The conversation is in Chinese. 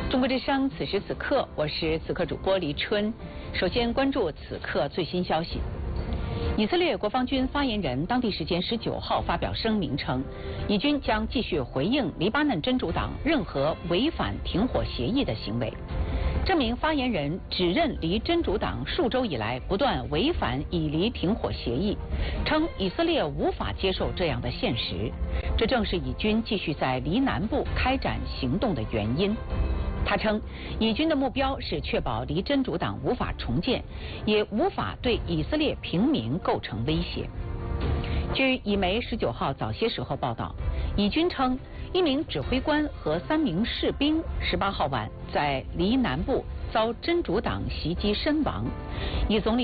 中国之声，此时此刻，我是此刻主播黎春。首先关注此刻最新消息。以色列国防军发言人当地时间19号发表声明称，以军将继续回应黎巴嫩真主党任何违反停火协议的行为。这名发言人指认黎真主党数周以来不断违反以黎停火协议，称以色列无法接受这样的现实，这正是以军继续在黎南部开展行动的原因。他称，以军的目标是确保黎真主党无法重建，也无法对以色列平民构成威胁。据以媒19号早些时候报道，以军称一名指挥官和3名士兵18号晚在黎南部遭真主党袭击身亡。以总理